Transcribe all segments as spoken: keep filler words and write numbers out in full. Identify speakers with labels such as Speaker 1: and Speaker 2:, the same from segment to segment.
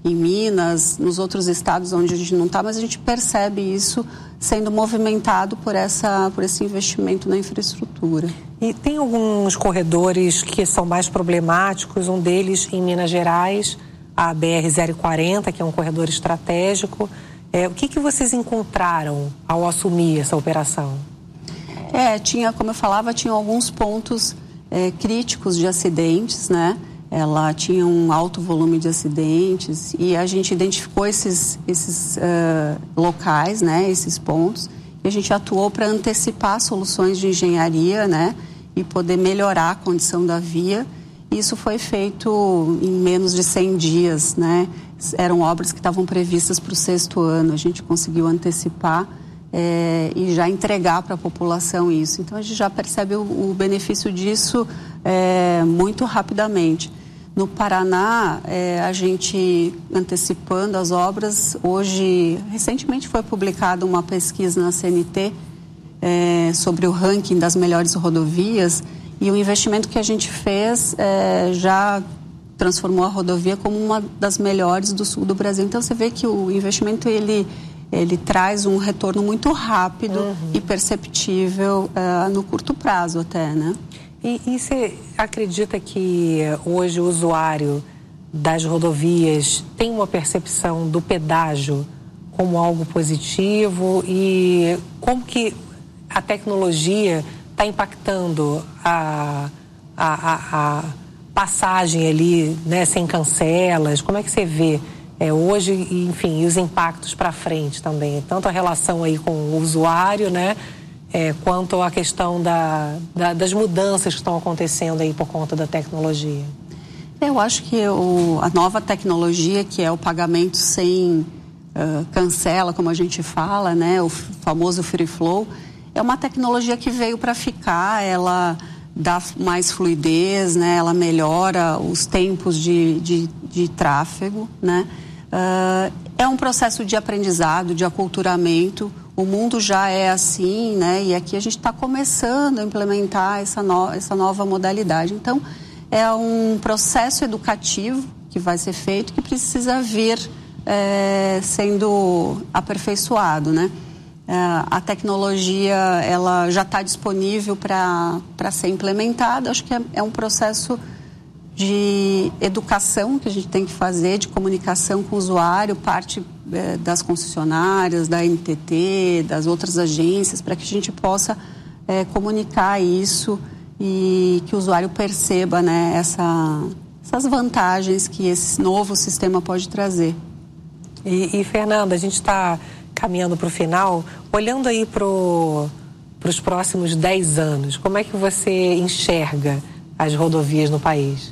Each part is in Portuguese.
Speaker 1: em Minas, nos outros estados onde a gente não está, mas a gente percebe isso sendo movimentado por, essa, por esse investimento na infraestrutura.
Speaker 2: E tem alguns corredores que são mais problemáticos, um deles em Minas Gerais, a B R zero quarenta, que é um corredor estratégico. É, o que, que vocês encontraram ao assumir essa operação?
Speaker 1: É, tinha, como eu falava, tinha alguns pontos é, críticos de acidentes, né? Ela tinha um alto volume de acidentes e a gente identificou esses, esses uh, locais, né, esses pontos, e a gente atuou para antecipar soluções de engenharia, né, e poder melhorar a condição da via. Isso foi feito em menos de cem dias, né? Eram obras que estavam previstas para o sexto ano, a gente conseguiu antecipar é, e já entregar para a população isso. Então a gente já percebe o, o benefício disso é, muito rapidamente. No Paraná, é, a gente antecipando as obras, hoje, recentemente foi publicada uma pesquisa na C N T é, sobre o ranking das melhores rodovias e o investimento que a gente fez é, já transformou a rodovia como uma das melhores do sul do Brasil. Então você vê que o investimento ele, ele traz um retorno muito rápido uhum. e perceptível uh, no curto prazo até, né?
Speaker 2: E, e você acredita que hoje o usuário das rodovias tem uma percepção do pedágio como algo positivo e como que a tecnologia está impactando a, a, a, a passagem ali, né, sem cancelas? Como é que você vê é, hoje, enfim, os impactos para frente também? Tanto a relação aí com o usuário, né? É, quanto à questão da, da, das mudanças que estão acontecendo aí por conta da tecnologia?
Speaker 1: Eu acho que o, a nova tecnologia, que é o pagamento sem uh, cancela, como a gente fala, né, o famoso free flow, é uma tecnologia que veio para ficar. Ela dá mais fluidez, né, ela melhora os tempos de, de, de tráfego, né? Uh, é um processo de aprendizado, de aculturamento. O mundo já é assim, né? E aqui a gente está começando a implementar essa, no, essa nova modalidade. Então, é um processo educativo que vai ser feito, que precisa vir é, sendo aperfeiçoado, né? É, a tecnologia, ela já está disponível para para ser implementada. Acho que é, é um processo de educação que a gente tem que fazer, de comunicação com o usuário, parte é, das concessionárias, da N T T, das outras agências, para que a gente possa é, comunicar isso e que o usuário perceba, né, essa, essas vantagens que esse novo sistema pode trazer.
Speaker 2: E, e Fernanda, a gente está caminhando para o final, olhando aí para os próximos dez anos, como é que você enxerga as rodovias no país?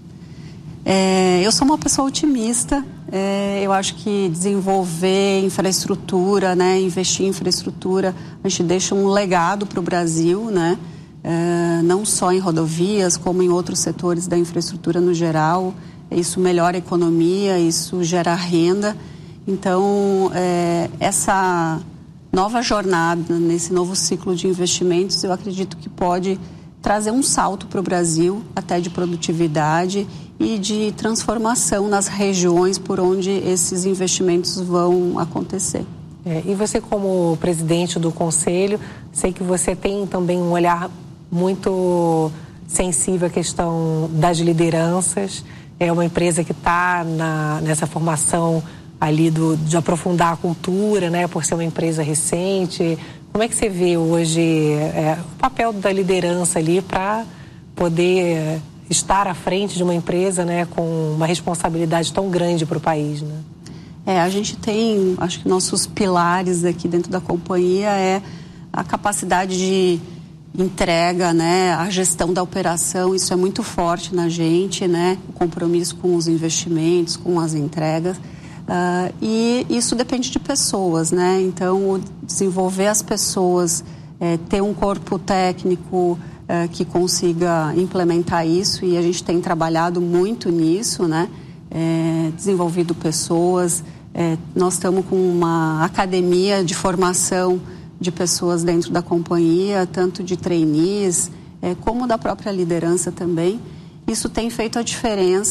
Speaker 1: É, eu sou uma pessoa otimista. É, eu acho que desenvolver infraestrutura, né, investir em infraestrutura, a gente deixa um legado para o Brasil, né, é, não só em rodovias, como em outros setores da infraestrutura no geral. Isso melhora a economia, isso gera renda. Então, é, essa nova jornada, nesse novo ciclo de investimentos, eu acredito que pode trazer um salto para o Brasil, até de produtividade e de transformação nas regiões por onde esses investimentos vão acontecer.
Speaker 2: É, e você, como presidente do Conselho, sei que você tem também um olhar muito sensível à questão das lideranças. É uma empresa que está nessa formação ali do, de aprofundar a cultura, né, por ser uma empresa recente. Como é que você vê hoje é, o papel da liderança ali para poder estar à frente de uma empresa, né, com uma responsabilidade tão grande para o país, né?
Speaker 1: É, a gente tem, acho que nossos pilares aqui dentro da companhia é a capacidade de entrega, né, a gestão da operação, isso é muito forte na gente, né, o compromisso com os investimentos, com as entregas. Uh, e isso depende de pessoas, né? Então, desenvolver as pessoas, é, ter um corpo técnico é, que consiga implementar isso, e a gente tem trabalhado muito nisso, né? É, desenvolvido pessoas, é, nós estamos com uma academia de formação de pessoas dentro da companhia, tanto de trainees, é, como da própria liderança também. Isso tem feito a diferença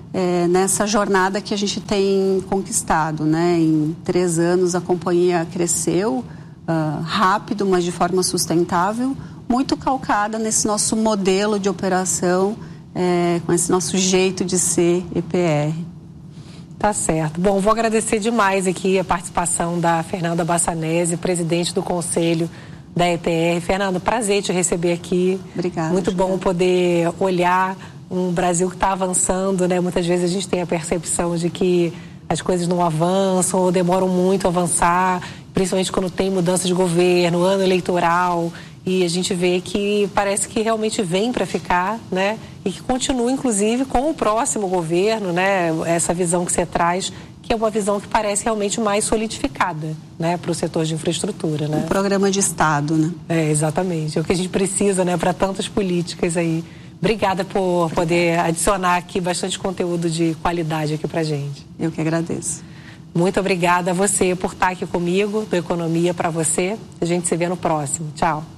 Speaker 1: é, nessa jornada que a gente tem conquistado, né? Em três anos a companhia cresceu uh, rápido, mas de forma sustentável, muito calcada nesse nosso modelo de operação, é, com esse nosso jeito de ser E P R.
Speaker 2: Tá certo. Bom, vou agradecer demais aqui a participação da Fernanda Bassanese, presidente do Conselho da E P R. Fernanda, prazer te receber aqui.
Speaker 1: Obrigada.
Speaker 2: Muito
Speaker 1: Juliana.
Speaker 2: bom poder olhar um Brasil que está avançando, né? Muitas vezes a gente tem a percepção de que as coisas não avançam ou demoram muito a avançar, principalmente quando tem mudança de governo, ano eleitoral, e a gente vê que parece que realmente vem para ficar, né? E que continua, inclusive, com o próximo governo, né? Essa visão que você traz, que é uma visão que parece realmente mais solidificada, né? Para o setor de infraestrutura, né?
Speaker 1: Um programa de Estado, né?
Speaker 2: É, exatamente. É o que a gente precisa, né? Para tantas políticas aí. Obrigada por poder adicionar aqui bastante conteúdo de qualidade aqui para gente.
Speaker 1: Eu que agradeço.
Speaker 2: Muito obrigada a você por estar aqui comigo, do Economia para você. A gente se vê no próximo. Tchau.